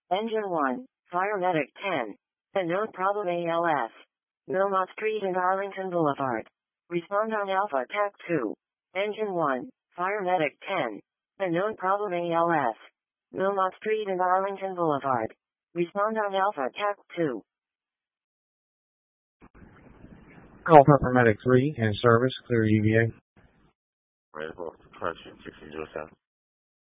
Engine 1, Fire Medic 10. Unknown problem ALS. Milmont Street and Arlington Boulevard. Respond on Alpha TAC 2. Engine 1, Fire Medic 10. Unknown problem ALS. Milmont Street and Arlington Boulevard. Respond on Alpha TAC 2. Alpha Paramedic 3 in service. Clear UVA. Ready for correction 1607.